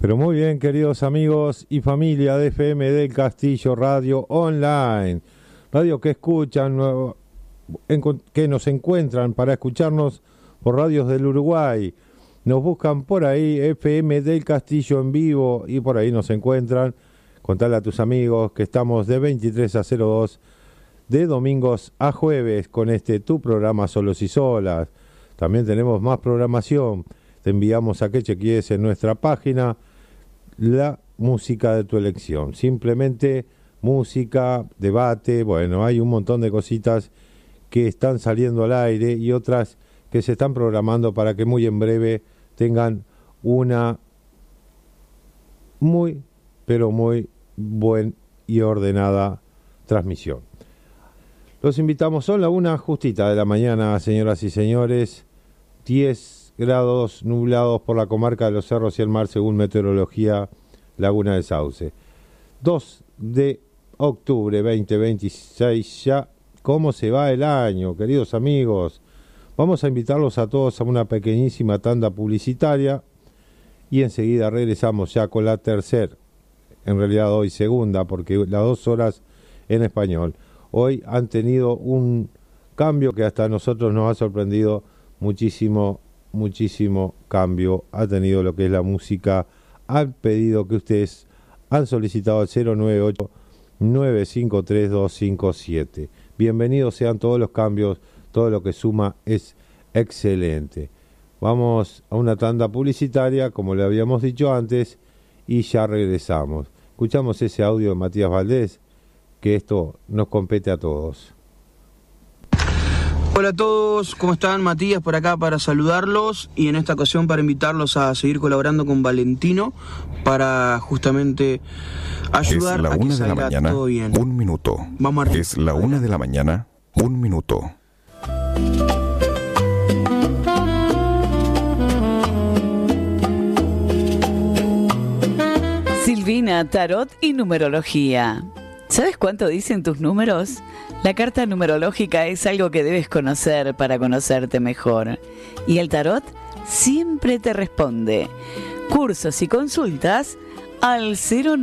Pero muy bien, queridos amigos y familia de FM del Castillo Radio Online. Radio que escuchan, que nos encuentran para escucharnos por radios del Uruguay. Nos buscan por ahí, FM del Castillo en vivo, y por ahí nos encuentran. Contale a tus amigos que estamos de 23 a 02, de domingos a jueves, con tu programa Solos y Solas. También tenemos más programación. Te enviamos a que chequees en nuestra página la música de tu elección. Simplemente música, debate, bueno, hay un montón de cositas que están saliendo al aire y otras que se están programando para que muy en breve tengan una muy, pero muy buen y ordenada transmisión. Los invitamos, son la 1 justita de la mañana, señoras y señores. 10 grados nublados por la comarca de los Cerros y el Mar, según Meteorología Laguna de Sauce. 2 de octubre 2026, ya cómo se va el año, queridos amigos. Vamos a invitarlos a todos a una pequeñísima tanda publicitaria y enseguida regresamos ya con la tercera, en realidad hoy segunda, porque las 2 horas en español. Hoy han tenido un cambio que hasta a nosotros nos ha sorprendido muchísimo cambio. Ha tenido lo que es la música al pedido que ustedes han solicitado al 098-953-257. Bienvenidos sean todos los cambios, todo lo que suma es excelente. Vamos a una tanda publicitaria, como le habíamos dicho antes, y ya regresamos. Escuchamos ese audio de Matías Valdés, que esto nos compete a todos. Hola a todos, ¿cómo están? Matías por acá para saludarlos y en esta ocasión para invitarlos a seguir colaborando con Valentino para justamente ayudar a que salga todo bien. Es la 1 de la mañana, 1 minuto. Vamos a Es la 1 de la mañana, 1 minuto. Silvina, tarot y numerología. ¿Sabes cuánto dicen tus números? La carta numerológica es algo que debes conocer para conocerte mejor. Y el tarot siempre te responde. Cursos y consultas al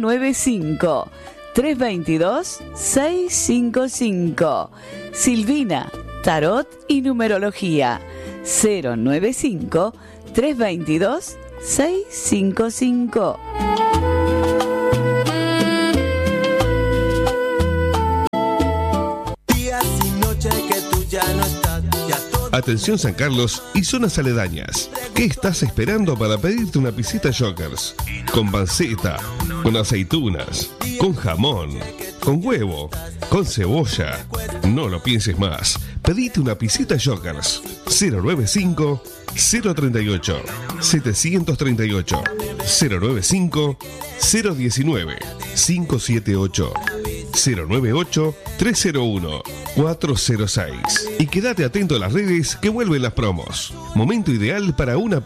095-322-655. Silvina, tarot y numerología. 095-322-655. Atención San Carlos y zonas aledañas. ¿Qué estás esperando para pedirte una pisita Jokers? Con panceta, con aceitunas, con jamón, con huevo, con cebolla. No lo pienses más. Pedite una pisita Jokers. 095 038 738 095 019 578 098 301 406. Y quédate atento a las redes que vuelven las promos. Momento ideal para una